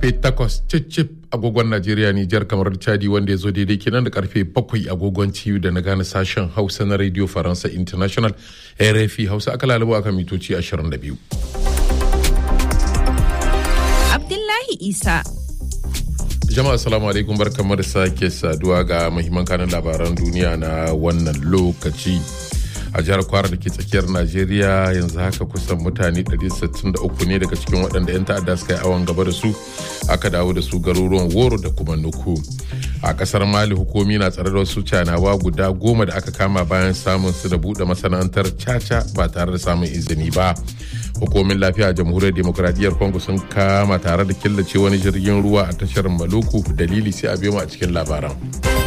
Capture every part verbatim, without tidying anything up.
karfe takwas cicip agogon Najeriya Nijar kamar Chadi wanda ya zo daidai kenan da karfe bakwai agogon ciyu da na gane sashen Hausa na Radio Faransa International R F I Hausa aka lalubo aka mitoci ashirin da biyu. Abdullahi Isa. Jama'a assalamu alaikum barkamu da sake saduwa ga muhimman kanin labaran duniya na wannan lokaci. A jihar Kwara da ke tsakiyar Najeriya yanzu haka kusan mutane ɗari sittin da uku ne daga cikin waɗanda 'yan ta'adda suka yi awon gaba da su aka dawo da su garuruwan Woro da kuma Nuku. A ƙasar Mali hukumi na tsare da wasu canawa guda goma da aka kama bayan samun su da buɗe masana'antar caca ba tare da samun izini ba. Hukumin lafiya a jamhuriyar demokradiyyar Congo sun kama tare da killace wani jirgin ruwa a tashar Maluku, dalili sai a biyo mu a cikin labaran.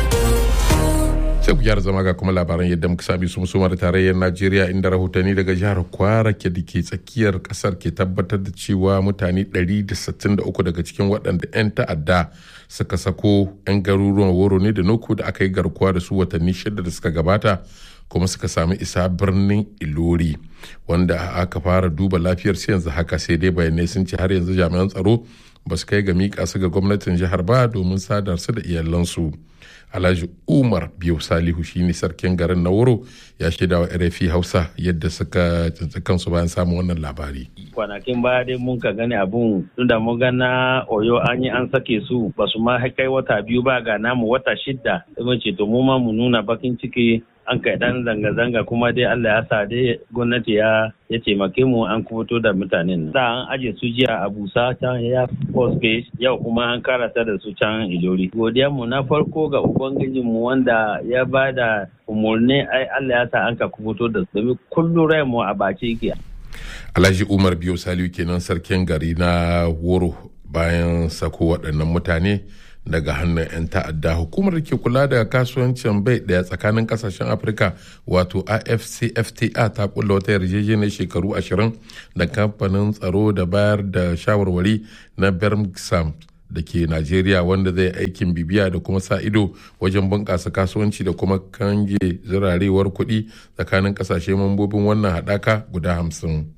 Sai ku gyara zama ga kuma labaran yadda muka sami su musumar tarayyar Najeriya, inda rahotanni daga jihar Kwara ke da ke tsakiyar kasar ke tabbatar da cewa mutane ɗari da sittin da uku daga cikin waɗanda 'yan ta'adda suka sako 'yan garuruwan Woro ne da Nuku da aka yi garkuwa da su watanni shida da suka gabata kuma suka sami isa birnin Ilori, wanda aka fara duba lafiyar su yanzu haka, sai dai bayanai sun ce har yanzu jami'an tsaro ba su kai ga miƙa su ga gwamnatin jihar ba domin sadar su da iyalansu. Alhaji Umar Biyu Salihu shine sarkin garin na Wuro ya shaida wa R F I Hausa yadda suka tsintsi kansu bayan samun wannan labari. Kwanakin baya dai mun ka gani abun tunda mun ga na Oyo an yi an sake su ba su ma kai wata biyu ba, ga namu wata shidda. Sai mun ce to mu ma mu nuna bakin ciki, an kai dan zanga-zanga kuma dai Allah ya sa dai gwamnati ya ya taimake mu an kubuto da mutanen. Da an aje su jiya a Busa can ya post case, yau kuma an karasa da su can Ilori. Godiyar mu na farko ga ubangijin mu wanda ya bada umurni, ai Allah ya sa an ka kubuto da su domin kullum rai mu a bace yake. Alhaji Umar Biyu Salihu kenan sarkin gari na Woro bayan sako waɗannan mutane daga hannun 'yan ta'adda. Hukumar da ke kula da kasuwancin bai daya tsakanin kasashen Afirka wato A F C F T A ta kulla wata yarjejeniyar shekaru ashirin da kamfanin tsaro da bayar da shawarwari na Birmingham da ke Najeriya, wanda zai aikin bibiya da kuma sa ido wajen bunƙasa kasuwanci da kuma kange zirarewar kuɗi tsakanin kasashe mambobin wannan haɗaka guda hamsin.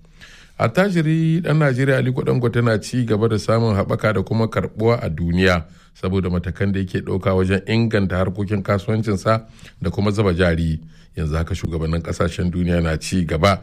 Attajiri ɗan Najeriya Aliko Dangote na ci gaba da samun haɓaka da kuma karɓuwa a duniya saboda matakan da yake ɗauka wajen inganta harkokin kasuwancinsa da kuma zuba jari. Yanzu haka shugabannin ƙasashen duniya na ci gaba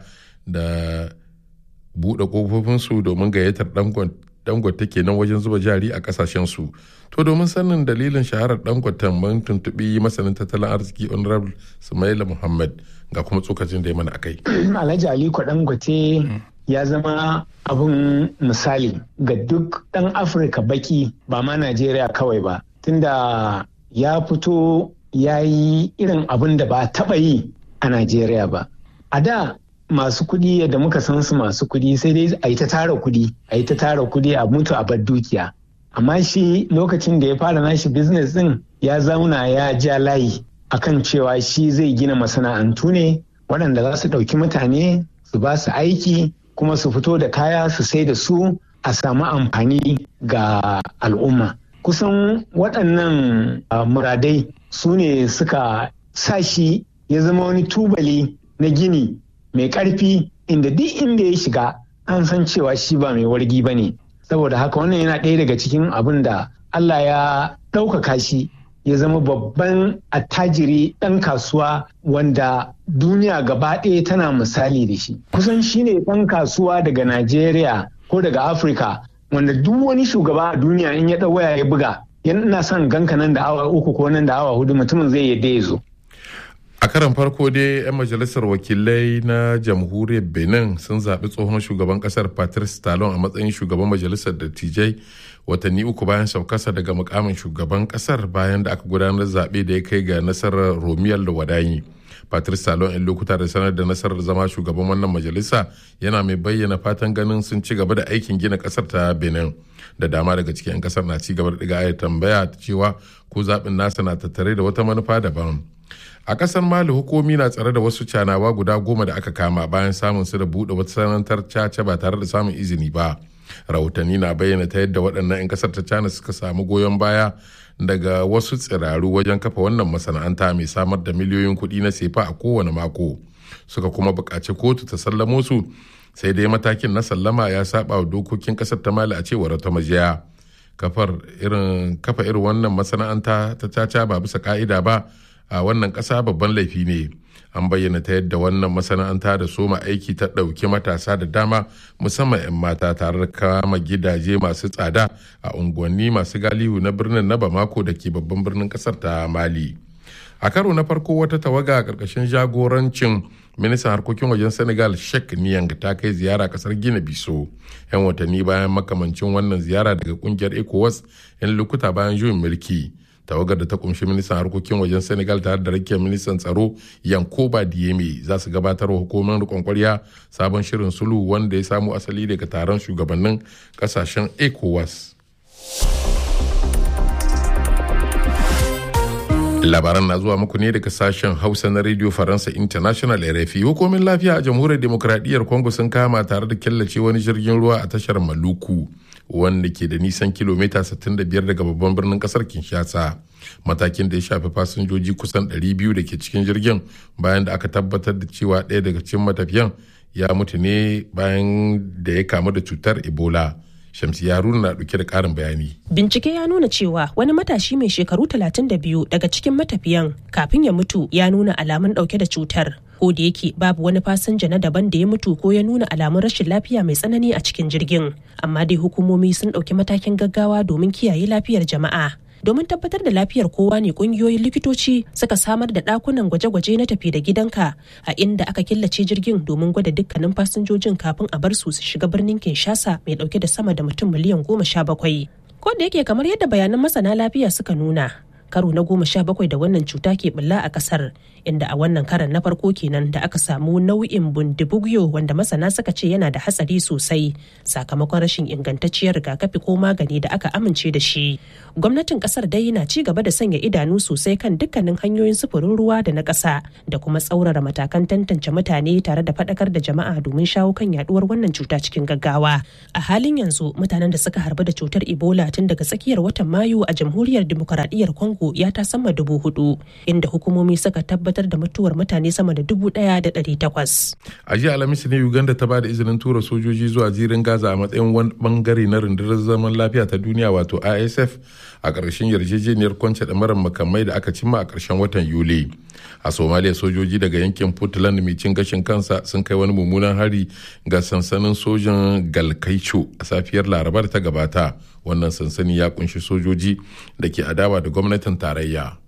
da buɗe ƙofofinsu domin gayyatar Dangote kenan wajen zuba jari a ƙasashensu. To domin sanin dalilin shaharar Dangote mun tuntuɓi masanin tattalin arziki Honorable Sumaila Muhammad ga kuma tsokacin da ya mana akai. Alhaji Aliko Dangote ya zama abun misali ga duk ɗan Afirka baki, ba ma Najeriya kawai ba, tunda ya fito ya yi irin abin da ba taɓa yi a Najeriya ba. A da masu kuɗi yadda muka san su masu kuɗi sai dai a yi ta tara kuɗi, a yi ta tara kuɗi a mutu a bar dukiya. Amma shi lokacin da ya fara nashi business ɗin ya zauna ya ja layi akan cewa shi zai gina masana'antu ne waɗanda za su ɗauki mutane su ba su aiki kuma su fito da kaya su sai da su a samu amfani ga al'umma. Kusan waɗannan muradai su ne suka sa shi ya zama wani tubali na gini mai ƙarfi, inda duk inda ya shiga an san cewa shi ba mai wargi ba ne. Saboda haka wannan yana ɗaya daga cikin abin da Allah ya ɗaukaka shi ya zama babban attajiri ɗan kasuwa wanda duniya gaba ɗaya tana misali da shi. Kusan shi ne ɗan kasuwa daga Najeriya ko daga Afirka wanda duk wani shugaba a duniya in ya ɗau waya ya buga, yana son ganka nan da awa uku ko nan da awa hudu mutumin zai yadda ya zo. A karan farko dai 'yan majalisar wakilai na jamhuriyar Benin sun zaɓi tsohon shugaban ƙasar Patrice Talon a matsayin shugaban majalisar dattijai watanni uku bayan saukarsa daga mukamin shugaban ƙasar, bayan da aka gudanar zaɓe da ya kai ga nasarar Romiyar da Wadayi. Patrice Talon in lokuta da sanar da nasarar zama shugaban wannan majalisa yana mai bayyana fatan ganin sun ci gaba da aikin gina ƙasar ta Benin. Da dama daga cikin 'yan ƙasar na ci gaba da ɗiga ayar tambaya cewa ko zaɓin nasa na tattare da wata manufa daban. A ƙasar Mali hukumi na tsare da wasu canawa guda goma da aka kama bayan samun su da buɗe wata sanantar caca ba tare da samun izini ba. Rahotanni na bayyana ta yadda waɗannan 'yan ƙasar ta Cana suka samu goyon baya daga wasu tsiraru wajen kafa wannan masana'anta mai samar da miliyoyin kuɗi na sefa a kowane mako. Suka kuma buƙaci kotu ta sallamo su, sai dai matakin na sallama ya saba wa dokokin ƙasar ta Mali a cewar ta majiya. kafar irin kafa irin wannan masana'anta ta caca ba bisa ka'ida ba a wannan ƙasa babban laifi ne. An bayyana ta yadda wannan masana'anta da soma aiki ta ɗauki matasa da dama musamman 'yan mata tare da kama gidaje masu tsada a unguwanni masu galihu na birnin na Bamako da ke babban birnin ƙasar ta Mali. A karo na farko wata tawaga a ƙarƙashin jagorancin ministan harkokin wajen Senegal Sheikh Niang ta kai ziyara ƙasar Gina Biso 'yan watanni bayan makamancin wannan ziyara daga ƙungiyar ECOWAS 'yan lokuta bayan juyin mulki. Tawagar da ta kumshi ministan harkokin wajen Senegal tare da rakiyar ministan tsaro Yankoba Diémé za su gabatar wa hukumar rikon kwarya sabon shirin sulhu wanda ya samo asali daga taron shugabannin kasashen ECOWAS. Labaran na zuwa muku ne daga sashen Hausa na Radio Faransa International R F I. Hukumin lafiya a Jamhuriyar Demokradiyyar Congo sun kama tare da killace wani jirgin ruwa a tashar Maluku wanda ke da nisan kilomita sittin da biyar daga babban birnin kasar Kinshasa. Matakin da ya shafi fasinjoji kusan ɗari biyu da ke cikin jirgin bayan da aka tabbatar da cewa ɗaya daga cikin matafiyan ya mutu ne bayan da ya kamu da cutar Ebola. Shamsi Haruna na ɗauke da ƙarin bayani. Bincike ya nuna cewa wani matashi mai shekaru talatin da biyu daga cikin matafiyan kafin ya mutu ya nuna alamun ɗauke da cutar. Ko da yake babu wani fasinja na daban da ya mutu ko ya nuna alamun rashin lafiya mai tsanani a cikin jirgin. Amma dai hukumomi sun ɗauki matakin gaggawa domin kiyaye lafiyar jama'a. Domin tabbatar da lafiyar kowa ne kungiyoyin likitoci suka samar da ɗakunan gwaje-gwaje na tafi da gidanka a inda aka killace jirgin domin gwada dukkanin fasinjojin kafin a bar su su shiga birnin Kinshasa mai ɗauke da sama da mutum miliyan goma sha bakwai. Ko da yake kamar yadda bayanan masana lafiya suka nuna, karo na goma sha bakwai da wannan cuta ke bulla a kasar, inda a wannan karan na farko kenan da aka samu nau'in bundibugyo wanda masana suka ce yana da hatsari sosai sakamakon rashin ingantacciyar rigakafi ko magani da aka amince da shi. Gwamnatin kasar dai na ci gaba da sanya idanu sosai kan dukkanin hanyoyin sufurin ruwa da na ƙasa da kuma tsaurara matakan tantance mutane tare da faɗakar da jama'a domin shawo kan yaduwar wannan cuta cikin gaggawa. A halin yanzu mutanen da suka harbu da cutar Ebola tun daga tsakiyar watan Mayu a Jamhuriyar Dimokuraɗiyyar Congo ya ta sama dubu hudu, inda hukumomi suka tabbatar da mutuwar mutane sama da dubu ɗaya da ɗari takwas. A jiya Alhamis ne Uganda ta ba da izinin tura sojoji zuwa zirin Gaza a matsayin wani bangare na rundunar zaman lafiya ta duniya wato I S F a ƙarshen yarjejeniyar kwance ɗamarar makamai da aka cimma a ƙarshen watan Yuli. A Somalia sojoji daga yankin Puntland mai cin gashin kansa sun kai wani mummunan hari ga sansanin sojan Galkaicho a safiyar Larabar ta gabata. Wannan sansani ya kunshi sojoji da ke adawa da gwamnatin tarayya.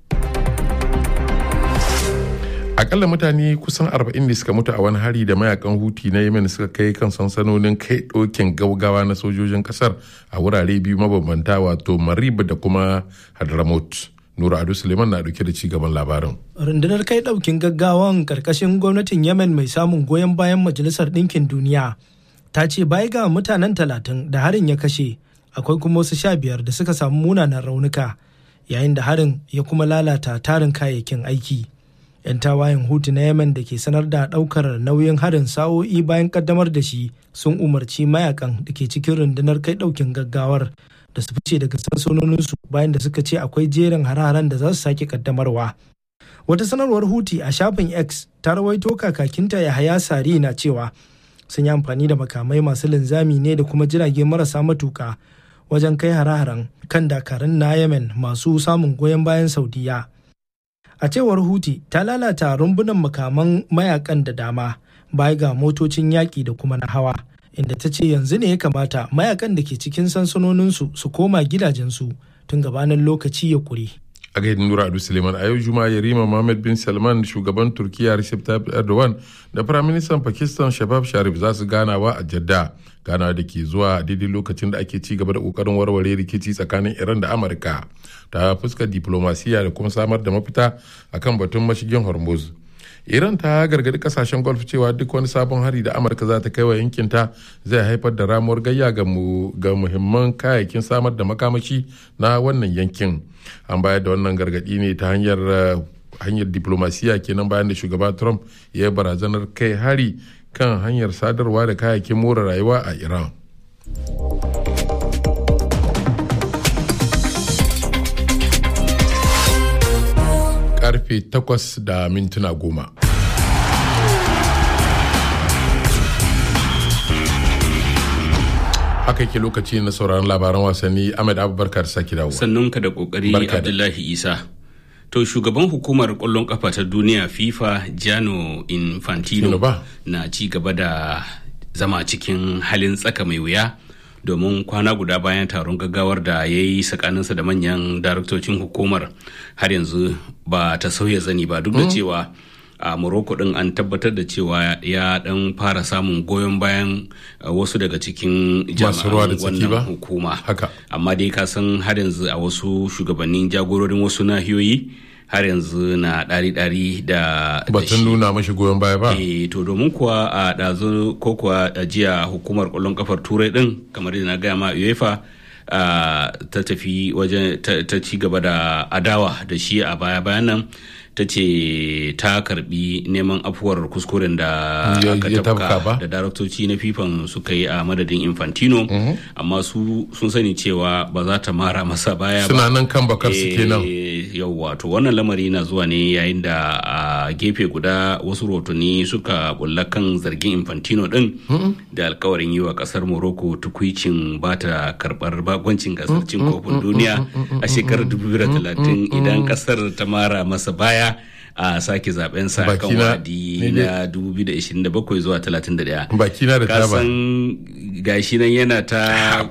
Akalla mutane kusan arba'in ne suka mutu a wani hari da mayakan Huti na Yemen suka kai kan sansanonin kai ɗokin gaugawa na sojojin kasar a wurare biyu mabambanta wato Marib da kuma Hadramaut. Nura Ado Suleiman na dauke da cigaban labarin. Rundunar kai ɗaukin gaggawan karkashin gwamnatin Yemen mai samun goyon bayan Majalisar Ɗinkin Duniya ta ce baya ga mutanen talatin da harin ya kashe, akwai kuma wasu sha biyar da suka samu munanan raunuka, yayin da harin ya kuma lalata tarin kayayyakin aiki. 'Yan tawayen Hutu na Yemen da ke sanar da ɗaukar nauyin harin sa'o'i bayan kaddamar da shi sun umarci mayakan da ke cikin rundunar kai ɗaukin gaggawar da su fice daga sansanoninsu bayan da suka ce akwai jerin hare-haren da za su sake kaddamarwa. Wata sanarwar Huti a shafin X ta rawaito kakakinta Yahaya Sari na cewa sun yi amfani da makamai masu linzami ne da kuma jirage marasa matuka wajen kai hare-haren kan dakarun na Yemen masu samun goyon bayan Saudiya. A cewar Huti ta lalata rumbunan makaman mayakan da dama baya ga motocin yaƙi da kuma na hawa, inda ta ce yanzu ne ya kamata mayakan da ke cikin sansanoninsu su koma gidajensu tun gabanin lokaci ya kure. A gaidin Nura Adu Suleiman a yau Juma'a Yarima Mohammed bin Salman shugaban Turkiyya Recep Tayyip Erdogan da Firaministan Pakistan Shehbaz Sharif za su ganawa a Jeddah, ganawa da ke zuwa daidai lokacin da ake ci gaba da kokarin warware rikici tsakanin Iran da Amurka ta fuskar diplomasiya da kuma samar da mafita akan batun mashigin Hormuz. Iran ta gargadi kasashen Gulf cewa duk wani sabon hari da Amurka za ta kai wa yankinta zai haifar da ramuwar gayya ga muhimman kayayyakin samar da makamashi na wannan yankin. An bayar da wannan gargadi ne ta hanyar hanyar diplomasiya kenan bayan da shugaba Trump ya yi barazanar kai hari kan hanyar sadarwa da kayayyakin more rayuwa a Iran. Karfe takwas da mintuna goma. haka yake lokaci na sauraron labaran wasanni. Ahmed Abubakar saki dawo. Sannun ka da kokari Abdullahi Isa. To shugaban hukumar kwallon kafa ta duniya FIFA Gianni Infantino na ci gaba da zama cikin halin tsaka mai wuya domin kwana guda bayan taron gaggawar da ya yi tsakaninsa da manyan daraktocin hukumar har yanzu ba ta sauya zani ba, duk da cewa a Morocco din an tabbatar da cewa ya dan fara samun goyon bayan wasu daga cikin jami'an wannan hukuma. Amma dai ka san har yanzu a wasu shugabannin jagororin wasu nahiyoyi har yanzu na ɗari-ɗari da batun nuna mashi goyon baya ba. E, to domin kuwa a ɗazu ko kuwa a jiya hukumar ƙwallon kafar turai ɗin kamar da na gaya ma UEFA ta tafi wajen ta ci gaba da adawa da shi a baya bayan nan. Ta ce ta karbi neman afuwar kuskuren da aka tafka da daraktoci na FIFA suka yi a madadin Infantino, amma su sun sani cewa ba za ta mara masa baya ba. Suna nan kan bakar su kenan. Yawwa, to wannan lamari na zuwa ne yayin da a gefe guda wasu rotuni suka bulla kan zargin Infantino din da alkawarin yi wa kasar Morocco tukuicin ba ta karbar bakoncin gasar cin kofin duniya a shekarar dubu biyu da talatin idan kasar ta mara masa baya a sake zaben sa kan wadi na dubu biyu da ishirin da bakwai zuwa talatin da ɗaya. Bakina da taba. Kasan gashi nan yana ta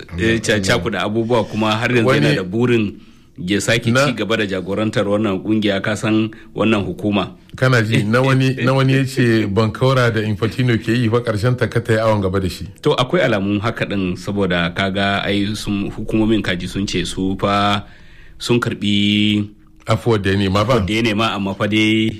cakuda abubuwa kuma har yanzu yana da burin ya sake ci gaba da jagorantar wannan kungiya, kasan wannan hukuma. Kana ji na wani na wani yace bankaura da Infantino ke yi fa karshen ta ka tayi awon gaba da shi. To akwai alamun haka din saboda kaga ai sun hukumomin kaji sun ce su fa sun karbi afuwar da ya nema ba da ya nema amma fa dai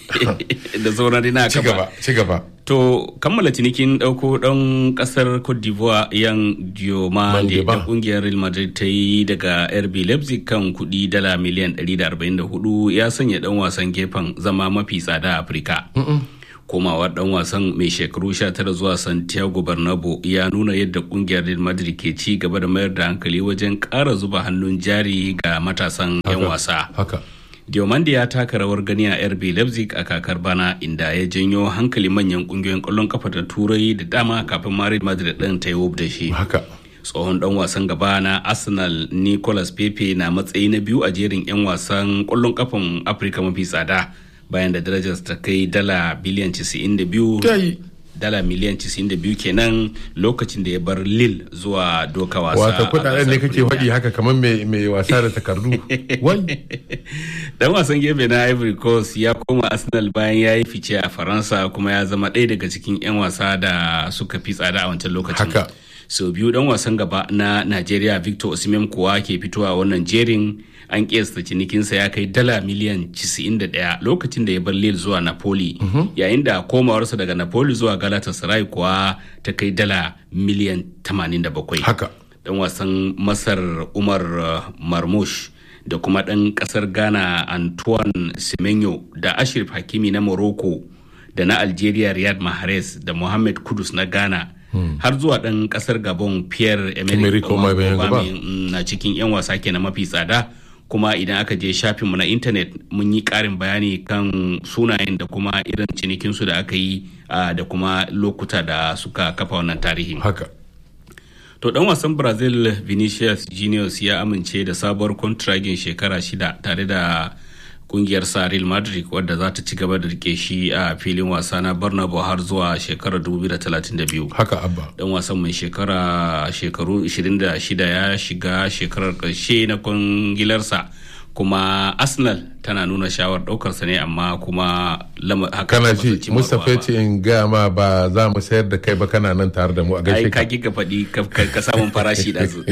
da sauran rina ka ba ci gaba. To kammala cinikin dauko dan kasar Cote d'Ivoire yan Diomande da kungiyar Real Madrid ta yi daga R B Leipzig kan kudi dala miliyan ɗari da arba'in da hudu ya sanya dan wasan gefen zama mafi tsada a Afirka. Komawar dan wasan mai shekaru sha tara zuwa Santiago Bernabeu ya nuna yadda kungiyar Real Madrid ke ci gaba da mayar da hankali wajen ƙara zuba hannun jari ga matasan 'yan wasa. Haka. Diomande ya taka rawar gani a R B Leipzig a kakar bana inda ya janyo hankali manyan kungiyoyin ƙwallon kafa da Turai da dama kafin Real Madrid ɗin ta yi da shi. Haka. Tsohon dan wasan gaba na Arsenal Nicolas Pepe na matsayi na biyu a jerin 'yan wasan ƙwallon kafan Afirka mafi tsada. Bayan da darajar ta kai dala biliyan casa'in da biyu dala miliyan casa'in da biyu kenan lokacin da ya bar Lille zuwa doka wasa. Wata kudaden ne kake faɗi haka kamar mai wasa da takardu. Wai dan wasan gefe na Ivory Coast ya koma Arsenal bayan ya yi fice a Faransa kuma ya zama ɗaya daga cikin 'yan wasa da suka fi tsada a wancan lokacin. Haka. So biyu dan wasan gaba na Najeriya Victor Osimhen kuwa ke fitowa wannan jerin an kiyasta cinikinsa ya kai dala miliyan casa'in da ɗaya lokacin da ya bar Lille zuwa Napoli, yayin da komawarsa daga Napoli zuwa Galatasaray kuwa ta kai dala miliyan tamanin da bakwai. Haka. Dan wasan Masar Umar Marmoush da kuma ɗan ƙasar Ghana Antoine Semenyo da Ashraf Hakimi na Morocco da na Algeria Riyad Mahrez da Mohamed Kudus na Ghana. Hmm. Har zuwa ɗan ƙasar Gabon Pierre Emerick Aubameyang na cikin 'yan wasa kenan mafi tsada. Kuma idan aka je shafinmu na intanet mun yi ƙarin bayani kan sunayen da kuma irin cinikinsu da aka yi da kuma lokuta da suka kafa wannan tarihi. Haka. To dan wasan Brazil Vinicius Juniors ya amince da sabuwar kontragin shekara shida tare da kungiyar sa Real Madrid wadda za ta ci gaba da rike shi a filin wasa na Bernabeu har zuwa shekarar dubu biyu da talatin da biyu. Haka abba. Dan wasan mai shekara shekaru ashirin da shida ya shiga shekarar ƙarshe na kungilarsa kuma Arsenal tana nuna shawar ɗaukarsa ne amma kuma haka kana ji Mustapha ce in gaya ma ba za mu sayar da kai ba kana nan tare da mu a gaishe ka. Ai ka faɗi ka samun farashi da su.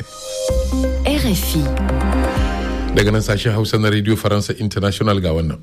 R F I. Daga nan sashen Hausa na Radio Faransa International ga wannan.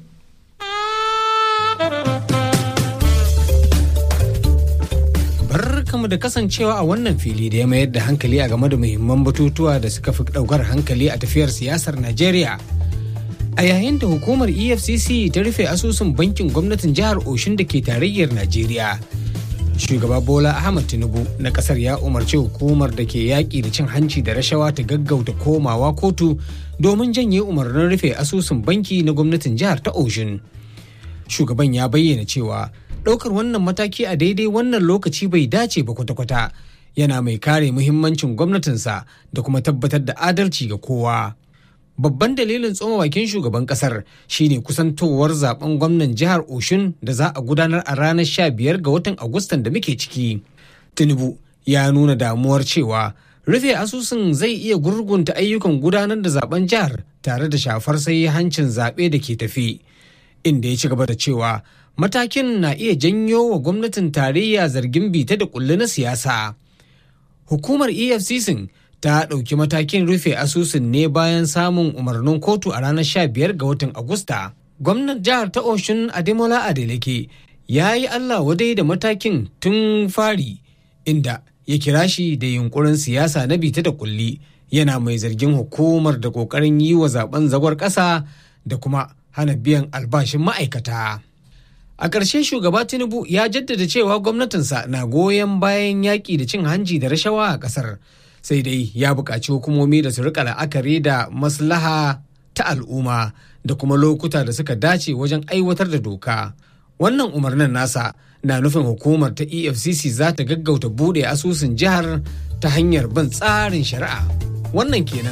Barkamu da kasancewa a wannan fili da ya mayar da hankali a game da muhimman batutuwa da suka fi daukar hankali a tafiyar siyasar Najeriya. A yayin da hukumar E F C C ta rufe asusun bankin gwamnatin jihar Oshun da ke tarayyar Najeriya. Shugaba Bola Ahmed Tinubu na kasar ya umarci hukumar da ke yaƙi da cin hanci da rashawa ta gaggauta komawa kotu domin janye umarnin rufe asusun banki na gwamnatin jihar ta Oshun. Shugaban ya bayyana cewa ɗaukar wannan mataki a daidai wannan lokaci bai dace ba kwata-kwata, yana mai kare muhimmancin gwamnatinsa da kuma tabbatar da adalci ga kowa. Babban dalilin tsoma bakin shugaban kasar shine kusantowar zaben gwamnan jihar Oshun da za a gudanar a ranar sha biyar ga watan Agustan da muke ciki. Tinubu ya nuna damuwar cewa rufe asusun zai iya gurgunta ayyukan gudanar da zaben jihar tare da shafar sai hancin zaɓe da ke tafi, inda ya ci gaba da cewa matakin na iya janyo wa gwamnatin tarayya zargin bita da kulli na siyasa. Hukumar E F C C ta ɗauki matakin rufe asusun ne bayan samun umarnin kotu a ranar sha biyar ga watan Agusta. Gwamnan jihar ta Oshun Ademola Adeleke ya yi Allah wadai da matakin tun fari, inda ya kira shi da yunkurin siyasa na bita da kulli, yana mai zargin hukumar da ƙoƙarin yi wa zaben zagwar ƙasa da kuma hana biyan albashin ma'aikata. A ƙarshe shugaba Tinubu ya jaddada cewa gwamnatinsa na goyon bayan yaƙi da cin hanci da rashawa a ƙasar. Sai dai ya buƙaci hukumomi da su rika la'akari da maslaha ta al'umma da kuma lokuta da suka dace wajen aiwatar da doka. Wannan umarnin nasa na nufin hukumar ta E F C C za ta gaggauta buɗe asusun jihar ta hanyar bin tsarin shari'a. Wannan kenan.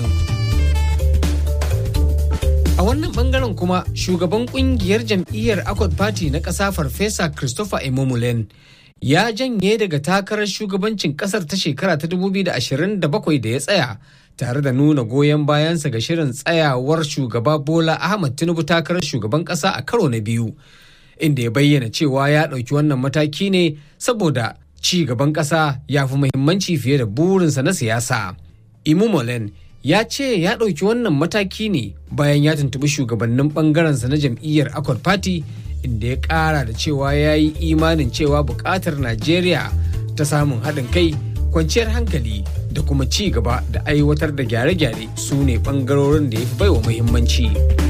A wannan bangaren kuma shugaban kungiyar jam'iyyar Accord Party na ƙasa Farfesa Christopher Emomulen ya janye daga takarar shugabancin ƙasar ta shekara ta dubu biyu da ashirin da bakwai da ya tsaya, tare da nuna goyon bayansa ga shirin tsayawar shugaba Bola Ahmed Tinubu takarar shugaban ƙasa a karo na biyu, inda ya bayyana cewa ya ɗauki wannan mataki ne saboda ci gaban ƙasa ya fi muhimmanci fiye da burinsa na siyasa. Emomulen ya ce ya ɗauki wannan mataki ne bayan ya tuntuɓi shugabannin ɓangarensa na jam'iyyar Accord Party, inda ya ƙara da cewa ya yi imanin cewa buƙatar Najeriya ta samun haɗin kai, kwanciyar hankali da kuma ci gaba da aiwatar da gyare-gyare su ne ɓangarorin da ya fi baiwa muhimmanci.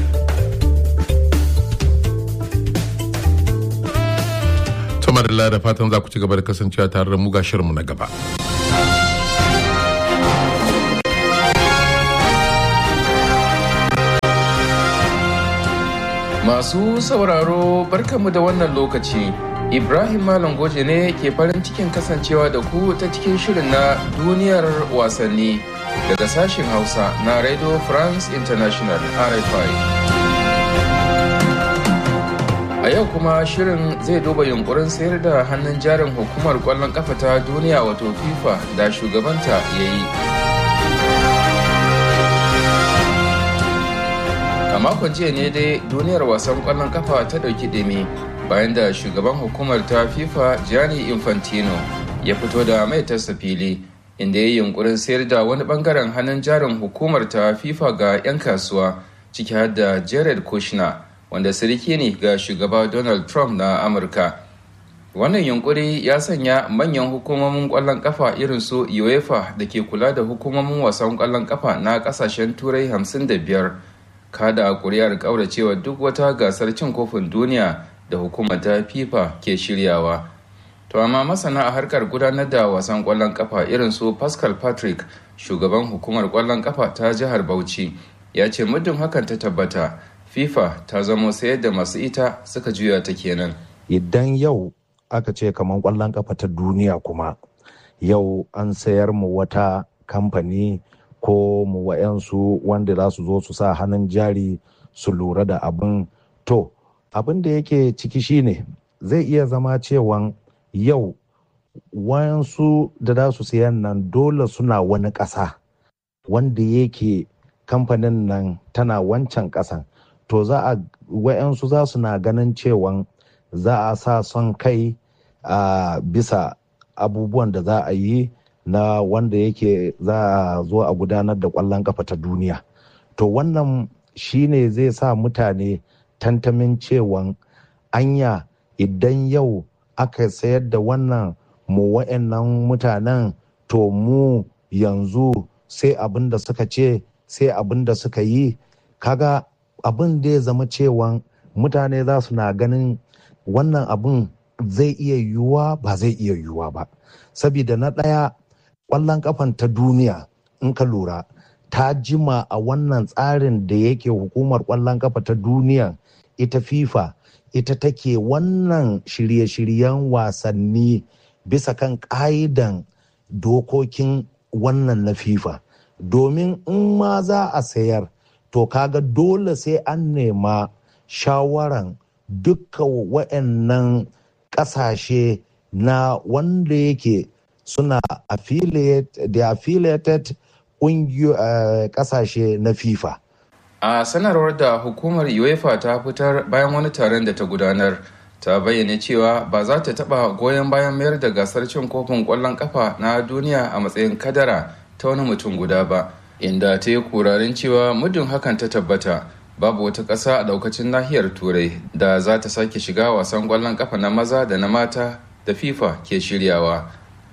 Tumarilla da fatan za ku ci gaba da kasancewa tare da mu ga shirinmu na gaba. Masu sauraro barkanmu da wannan lokaci. Ibrahim Malam Goje ne ke farin cikin kasancewa da ku ta cikin shirin na duniyar wasanni daga sashen Hausa na Radio France International R F I. A yau kuma shirin zai duba yunkurin sayar da hannun jarin hukumar kwallon kafa ta duniya wato FIFA da shugabanta ya yi. A makon jiya ne dai duniyar wasan kwallon kafa ta dauki dumi bayan da shugaban hukumar ta FIFA Gianni Infantino ya fito da mai tasa fili, inda ya yi yunkurin sayar da wani bangaren hannun jarin hukumar ta FIFA ga 'yan kasuwa, ciki har da Jared Kushner, wanda siriki ne ga shugaba Donald Trump na Amurka. Wannan yunkuri ya sanya manyan hukumomin kwallon kafa irin su UEFA da ke kula da hukumomin wasan kwallon kafa na kasashen Turai hamsin da biyar kada kuri'ar kauracewa duk wata gasar cin kofin duniya da hukumar ta FIFA ke shiryawa. To amma masana a harkar gudanar da wasan kwallon kafa irin su Pascal Patrick, shugaban hukumar kwallon kafa ta jihar Bauchi, ya ce muddin hakan ta tabbata, FIFA ta zamo sayar da masu ita suka juya ta kenan. Idan yau aka ce kamar kwallon kafa ta duniya kuma yau an sayar mu wata kamfani ko mu wa'yansu wanda za su zo su sa hannun jari su lura da abin, to abin da yake ciki shine zai iya zama cewa yau wayansu da za su sayan nan dole suna wani ƙasa wanda yake kamfanin nan tana wancan ƙasan, to za a wa'yansu za su na ganin cewa za a sa son kai a bisa abubuwan da za a yi na wanda yake za a zo a gudanar da ƙwallon kafa ta duniya. To wannan shine zai sa mutane tantamin cewa anya idan yau aka sayar da wannan mu wa'annan mutanen, to mu yanzu sai abin da suka ce sai abin da suka yi, kaga abin da ya zama cewa mutane za su na ganin wannan abin zai iya yiwuwa ba zai iya yiwuwa ba. Sabida na ɗaya ƙwallon kafan ta duniya in ka lura ta jima a wannan tsarin da yake hukumar ƙwallon kafa ta duniya ita FIFA ita take wannan shirye-shiryen wasanni bisa kan ƙa'idan dokokin wannan na FIFA. Domin in ma za a sayar to kaga dole sai an nema shawaran dukkan wa'annan ƙasashe na wanda yake suna affiliate, da affiliated ƙungiyar ƙasashe na FIFA. A sanarwar da hukumar UEFA ta fitar bayan wani taron da ta gudanar, ta bayyana cewa ba za ta taɓa goyon bayan mayar da gasar cin kofin ƙwallon ƙafa na duniya a matsayin kadara ta wani mutum guda ba, inda ta yi kurarin cewa muddin hakan ta tabbata babu wata ƙasa a ɗaukacin nahiyar turai da za ta sake shiga wasan ƙwallon ƙafa na maza da na mata da FIFA ke shiryawa.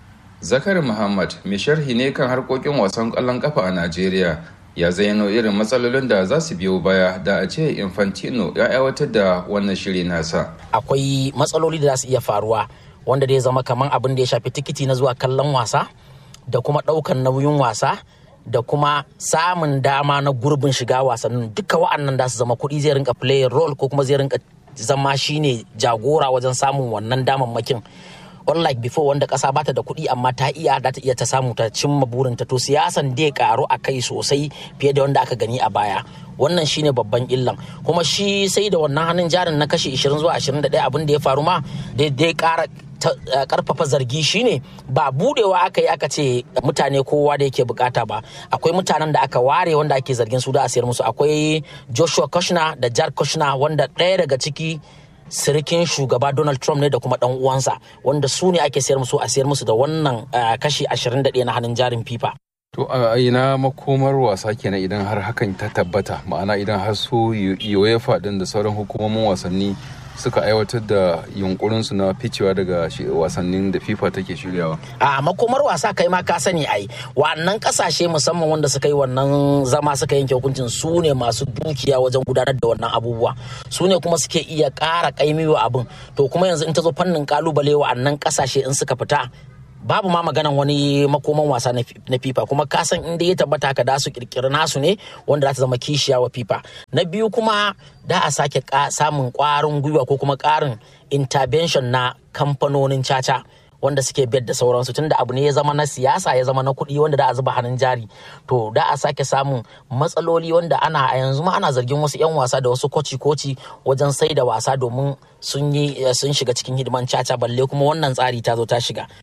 Zakari Muhammad, mai sharhi ne kan harkokin wasan ƙwallon ƙafa a Najeriya, ya zayyano irin matsalolin da za su biyo baya da a ce Infantino ya aiwatar da wannan shiri nasa. Akwai matsaloli da za su iya faruwa wanda zai zama kamar abin da ya shafi tikiti na zuwa kallon wasa da kuma ɗaukan nauyin wasa da kuma samun dama na gurbin shiga wasannin. Duka wa'annan da su zama kuɗi zai rinka play role ko kuma zai rinka zama shine jagora wajen samun wannan damammakin. Unlike before wanda ƙasa bata da kuɗi amma ta iya da ta iya ta samu ta cimma burinta, to siyasan dai karo a kai sosai fiye da wanda aka gani a baya. Wannan shine babban illan, kuma shi sai da wannan hannun jarin na kashi ishirin zuwa ashirin da ɗaya abin da ya faru ma dai ƙara karfafa zargi shine ba budewa aka yi aka ce mutane kowa da yake bukata ba. Akwai mutanen da aka ware wanda ake zargin su da a sayar musu. Akwai Joshua Kushner da Jared Kushner wanda ɗaya daga ciki sirikin shugaba Donald Trump ne da kuma dan uwansa, wanda su ne ake sayar musu a sayar musu da wannan kashi ashirin da ɗaya na hannun jarin FIFA. To a ina makomar wasa kenan idan har hakan ta tabbata, ma'ana idan har su UEFA din da sauran hukumomin wasanni suka aiwatar da yunkurinsu na ficewa daga wasannin da FIFA take shiryawa. A makomar wasa kai ma ka sani ai, wannan kasashe musamman wanda suka yi wannan zama suka yanke hukuncin su ne masu dukiya wajen gudanar da wannan abubuwa, su ne kuma suke iya ƙara ƙaimiwa abin. To kuma yanzu in ta zo fannin kalubale wa'annan kasashe in suka fita, babu ma maganan wani makoman wasa na FIFA, kuma ka san inda ya tabbata haka da su kirkiri nasu ne wanda za ta zama kishiya wa FIFA. Na biyu kuma da a sake samun kwarin gwiwa ko kuma karin intervention na kamfanonin caca wanda suke bed da sauransu, tunda abu ne ya zama na siyasa, ya zama na kuɗi wanda da a zuba hannun jari. To da a sake samun matsaloli wanda ana a yanzu ma ana zargin wasu 'yan wasa da wasu koci-koci wajen sai da wasa domin sun yi sun shiga cikin hidiman caca, balle kuma wannan tsari ta zo ta shiga.